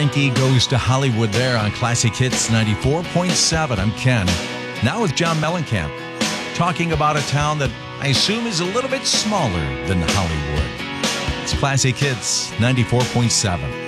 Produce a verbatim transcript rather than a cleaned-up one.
Frankie Goes to Hollywood there on Classic Hits ninety-four point seven. I'm Ken. Now with John Mellencamp, talking about a town that I assume is a little bit smaller than Hollywood. It's Classic Hits ninety-four point seven.